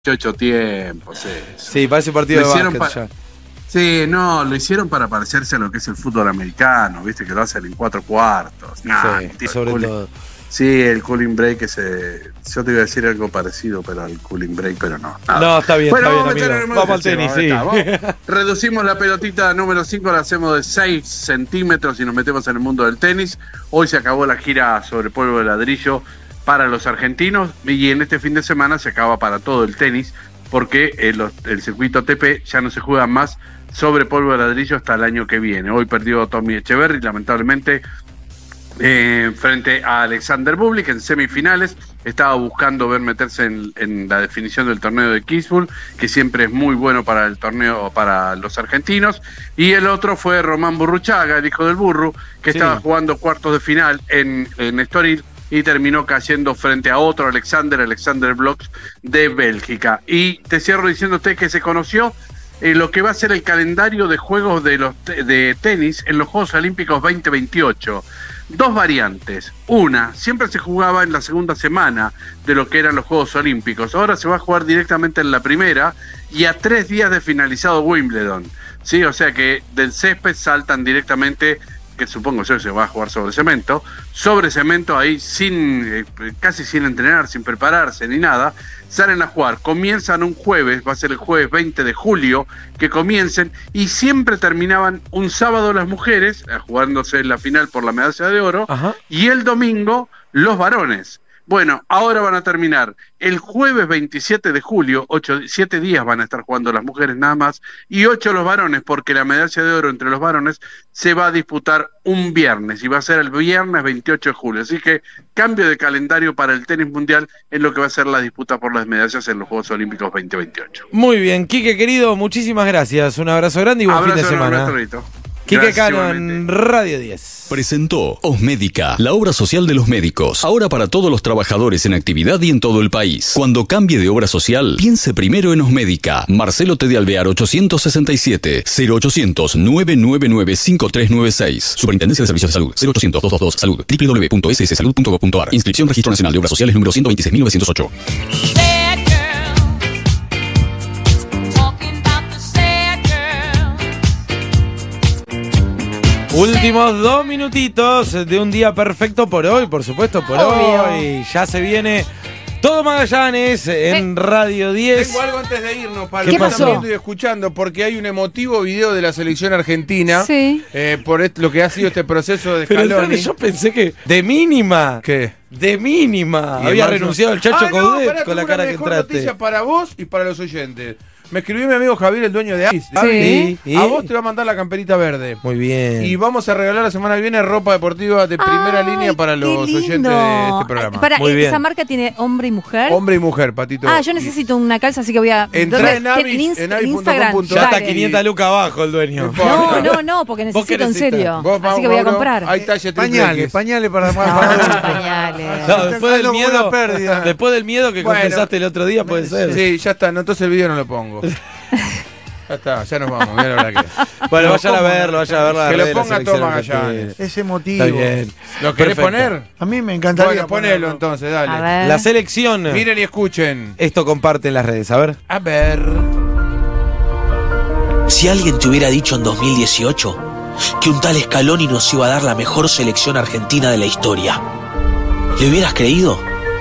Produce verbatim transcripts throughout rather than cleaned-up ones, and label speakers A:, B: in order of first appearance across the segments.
A: Ocho tiempos, sí.
B: Sí, parece partido de básquet
A: pa-
B: ya.
A: Sí, no, lo hicieron para parecerse a lo que es el fútbol americano, viste, que lo hacen en cuatro cuartos. Nah,
B: Sí,
A: tío,
B: sobre
A: cooling-
B: todo.
A: Sí, el cooling break ese. Yo te iba a decir algo parecido, pero al cooling break, pero no. nada.
B: No, está bien,
A: Bueno,
B: está
A: vamos,
B: bien,
A: a meter
B: amigo.
A: en el
B: Vamos al
A: tema,
B: tenis,
A: ahí
B: sí.
A: está, vamos. Reducimos la pelotita número cinco, la hacemos de seis centímetros y nos metemos en el mundo del tenis. Hoy se acabó la gira sobre polvo de ladrillo para los argentinos y en este fin de semana se acaba para todo el tenis, porque el, los- el circuito A T P ya no se juega más sobre polvo de ladrillo hasta el año que viene. Hoy perdió Tommy Echeverry, lamentablemente, eh, frente a Alexander Bublik en semifinales. Estaba buscando ver meterse en, en la definición del torneo de Kitzbühel, que siempre es muy bueno para el torneo, para los argentinos. Y el otro fue Román Burruchaga, el hijo del Burru, que
B: Sí.
A: estaba jugando cuartos de final en, en Estoril y terminó cayendo frente a otro Alexander, Alexander Blocks de Bélgica. Y te cierro diciéndote que se conoció eh, lo que va a ser el calendario de juegos de, los te- de tenis en los Juegos Olímpicos veinte veintiocho. Dos variantes. Una, siempre se jugaba en la segunda semana de lo que eran los Juegos Olímpicos. Ahora se va a jugar directamente en la primera y a tres días de finalizado Wimbledon. Sí, o sea que del césped saltan directamente, que supongo yo que se va a jugar sobre cemento, sobre cemento ahí sin, eh, casi sin entrenar, sin prepararse ni nada, salen a jugar, comienzan un jueves, va a ser el jueves veinte de julio, que comiencen, y siempre terminaban un sábado las mujeres, eh, jugándose la final por la medalla de oro,
B: Ajá.
A: y el domingo los varones. Bueno, ahora van a terminar el jueves veintisiete de julio, ocho, siete días van a estar jugando las mujeres nada más, y ocho los varones, porque la medalla de oro entre los varones se va a disputar un viernes, y va a ser el viernes veintiocho de julio. Así que cambio de calendario para el tenis mundial en lo que va a ser la disputa por las medallas en los Juegos Olímpicos veinte veintiocho.
B: Muy bien, Quique querido, muchísimas gracias. Un abrazo grande y buen
A: Abrazo
B: fin de
A: enorme,
B: semana.
A: Arturito.
B: Quique
A: Gracias,
B: Cano
A: igualmente.
B: en Radio diez.
C: Presentó Osmédica, la obra social de los médicos. Ahora para todos los trabajadores en actividad y en todo el país. Cuando cambie de obra social, piense primero en Osmédica. Marcelo T. de Alvear ochocientos sesenta y siete, cero ochocientos, nueve nueve nueve, cinco tres nueve seis. Superintendencia de Servicios de Salud, cero ochocientos, doscientos veintidós, Salud, doble u doble u doble u punto ese ese salud punto gov punto a r. Inscripción Registro Nacional de Obras Sociales número ciento veintiséis mil novecientos ocho.
D: Sad girl, talking about the sad girl.
B: Últimos dos minutitos de un día perfecto por hoy, por supuesto, por
E: Obvio.
B: hoy. Ya se viene todo Magallanes en Radio diez.
F: Tengo algo antes de irnos para
B: ¿Qué
F: los que
B: pasó?
F: están viendo y escuchando, porque hay un emotivo video de la selección argentina
E: Sí.
F: eh, por est- lo que ha sido este proceso de
B: Pero
F: Scaloni.
B: entonces yo pensé que de mínima,
F: ¿Qué?
B: de mínima,
F: Y
B: había
F: además-
B: renunciado el Chacho
F: Ah, no,
B: Coudet
F: pará,
B: con la
F: tengo
B: cara
F: una
B: que
F: mejor
B: entraste.
F: noticia para vos y para los oyentes. Me escribió mi amigo Javier, el dueño de Avis.
B: Sí. ¿Y?
F: A vos te va a mandar la camperita verde.
B: Muy bien.
F: Y vamos a regalar la semana que viene ropa deportiva de primera
E: Ay,
F: línea para
E: qué
F: los
E: lindo.
F: oyentes de este programa.
E: Para,
B: Muy
E: eh,
B: bien.
E: ¿esa marca tiene hombre y mujer?
F: Hombre y mujer, Patito.
E: Ah, yo necesito una calza, así que voy a...
F: Entrá
E: ¿dónde?
F: en Avis,
E: Ins-
F: en avis punto com
E: Instagram.
F: punto
B: Ya
F: ar.
B: está
E: Dale.
B: quinientas lucas abajo el dueño.
E: No, no, no, porque
B: ¿Vos qué
E: necesito en
B: necesitas?
E: serio.
F: Vos,
E: Así que voy a
F: Mauro,
E: comprar.
F: Hay talle triple
G: Pañales,
F: X.
G: pañales para más
E: No,
G: para
E: pañales.
B: No, después del
G: Como una
B: miedo,
G: pérdida.
B: después del miedo que
F: Bueno.
B: confesaste el otro día, puede ser.
F: Sí, ya está. No, entonces el video no lo pongo. Ya está, ya nos vamos. Mirá la verdad que.
B: Bueno,
G: No,
B: vayan a
G: ¿cómo?
B: verlo, vayan a ver la
F: Que lo
B: red de la
F: ponga
B: selección
F: todo
B: argentina.
F: Magallanes.
G: ese motivo.
B: Está bien.
F: ¿Lo querés
B: Perfecto.
F: poner?
G: A mí me encantaría.
F: Bueno, ponelo
G: ponerlo.
F: entonces, dale.
E: A ver.
B: La selección.
F: Miren y escuchen.
B: Esto comparte en las redes, a ver.
F: A ver.
H: Si alguien te hubiera dicho en dos mil dieciocho que un tal Scaloni nos iba a dar la mejor selección argentina de la historia, ¿le hubieras creído?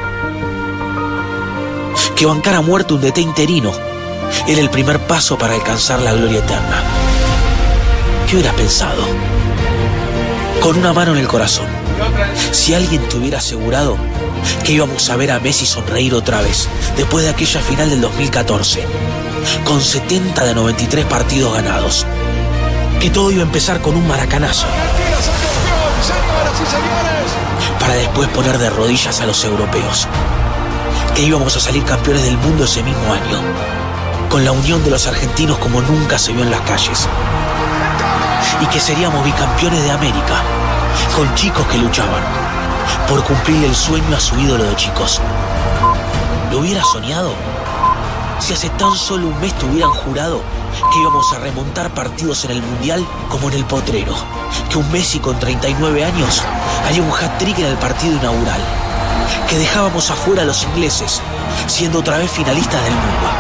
H: Que bancar a muerte un D T interino era el primer paso para alcanzar la gloria eterna. ¿Qué hubieras pensado? Con una mano en el corazón, si alguien te hubiera asegurado que íbamos a ver a Messi sonreír otra vez después de aquella final del dos mil catorce, con setenta de noventa y tres partidos ganados, que todo iba a empezar con un maracanazo para después poner de rodillas a los europeos, que íbamos a salir campeones del mundo ese mismo año, con la unión de los argentinos como nunca se vio en las calles, y que seríamos bicampeones de América, con chicos que luchaban por cumplir el sueño a su ídolo de chicos. ¿Lo hubieras soñado? Si hace tan solo un mes te hubieran jurado que íbamos a remontar partidos en el Mundial como en el Potrero, que un Messi con treinta y nueve años haría un hat-trick en el partido inaugural, que dejábamos afuera a los ingleses siendo otra vez finalistas del mundo.